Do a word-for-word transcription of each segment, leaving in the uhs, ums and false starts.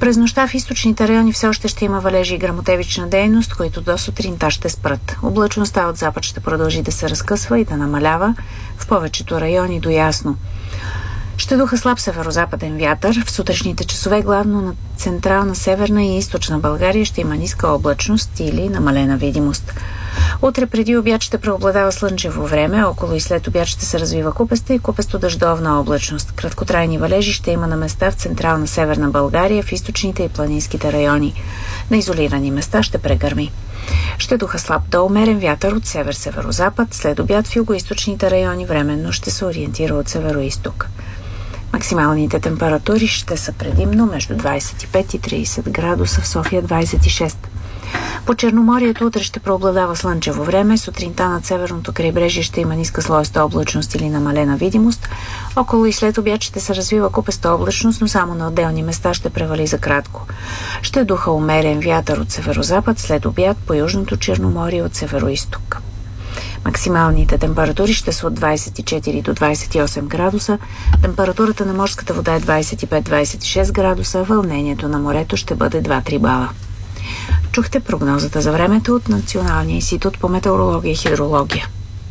През нощта в източните райони все още ще има валежи и гръмотевична дейност, които до сутринта ще спрат. Облачността от запад ще продължи да се разкъсва и да намалява в повечето райони до ясно. Ще духа слаб северозападен вятър. В сутрешните часове главно на централна, северна и източна България ще има ниска облачност или намалена видимост. Утре преди обяд ще преобладава слънчево време, около и след обяд ще се развива купеста и купесто-дъждовна облачност. Краткотрайни валежи ще има на места в централна северна България, в източните и планинските райони. На изолирани места ще прегърми. Ще духа слаб до умерен вятър от север-северозапад, след обяд в югоизточните райони временно ще се ориентира от североизток. Максималните температури ще са предимно между двадесет и пет и тридесет градуса, в София двадесет и шест. По Черноморието утре ще преобладава слънчево време, сутринта над северното крайбрежие ще има ниска слоеста облачност или намалена видимост, около и след обяд ще се развива купеста облачност, но само на отделни места ще превали за кратко. Ще духа умерен вятър от северозапад, след обяд по южното Черноморие от североизток. Максималните температури ще са от двадесет и четири до двадесет и осем градуса, температурата на морската вода е двадесет и пет до двадесет и шест градуса, вълнението на морето ще бъде два-три бала. Чухте прогнозата за времето от Националния институт по метеорология и хидрология.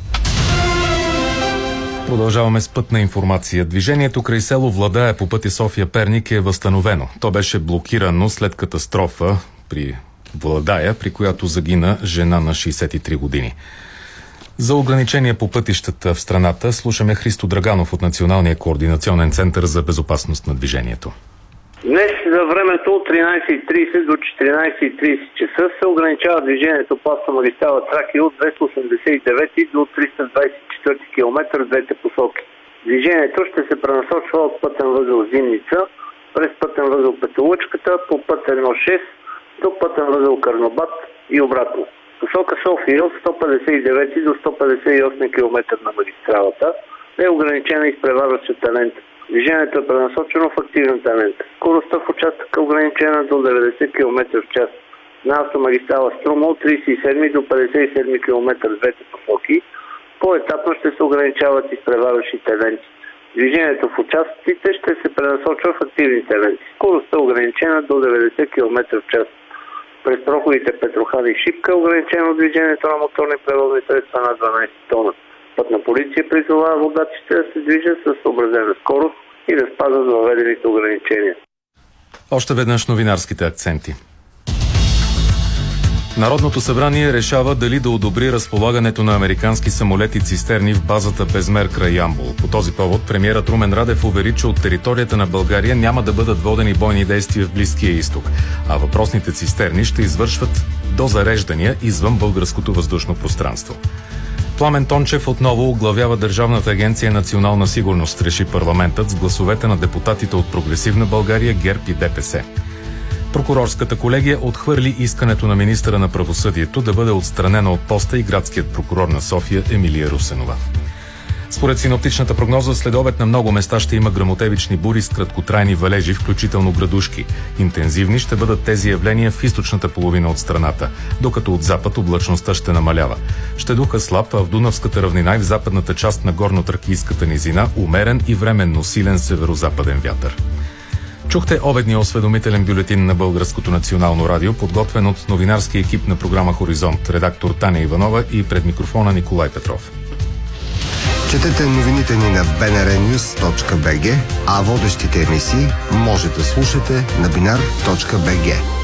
Продължаваме с пътна информация. Движението край село Владая по пътя София-Перник е възстановено. То беше блокирано след катастрофа при Владая, при която загина жена на шейсет и три години. За ограничения по пътищата в страната слушаме Христо Драганов от Националния координационен център за безопасност на движението. Днес за времето от тринадесет и тридесет до четиринадесет и тридесет часа се ограничава движението по автомагистрала Тракия от двеста осемдесет и девети до триста двадесет и четвърти километър в двете посоки. Движението ще се пренасочва от пътен възел Зимница през пътен възел Петолъчката по път едно шест до пътен възел Карнобат и обратно. Посока София от сто петдесет и девети до сто петдесет и осми километър на магистралата е ограничена изпреварващата лента. Движението е пренасочено в активната лента. Скоростта в участъка е ограничена до деветдесет километра в час. На автомагистрала Струма от тридесет и седми до петдесет и седми километър в двете посоки по-етапно ще се ограничават изпреварващите ленти. Движението в участъците ще се пренасочва в активните ленти. Скоростта е ограничена до деветдесет километра в час. През проходите Петрохан и Шипка е ограничено движението на моторни превозни средства на дванадесет тона. Пътна полиция призовава водачите да се движат с съобразена скорост и да спазват въведените ограничения. Още веднъж новинарските акценти. Народното събрание решава дали да одобри разполагането на американски самолети цистерни в базата Безмер край Ямбол. По този повод премиерът Румен Радев увери, че от територията на България няма да бъдат водени бойни действия в Близкия изток, а въпросните цистерни ще извършват дозареждания извън българското въздушно пространство. Пламен Тончев отново оглавява Държавната агенция национална сигурност, реши парламентът с гласовете на депутатите от Прогресивна България, ГЕРБ и ДПС. Прокурорската колегия отхвърли искането на министъра на правосъдието да бъде отстранена от поста и градският прокурор на София Емилия Русенова. Според синоптичната прогноза, следобед на много места ще има гръмотевични бури с краткотрайни валежи, включително градушки. Интензивни ще бъдат тези явления в източната половина от страната, докато от запад облачността ще намалява. Ще духа слаб, а в Дунавската равнина и в западната част на горно-тракийската низина умерен и временно силен северозападен вятър. Чухте обедния осведомителен бюлетин на Българското национално радио, подготвен от новинарския екип на програма Хоризонт, редактор Таня Иванова и пред микрофона Николай Петров. Четете новините ни на би ен ар нюз точка би джи, а водещите емисии може да слушате на бинар точка би джи.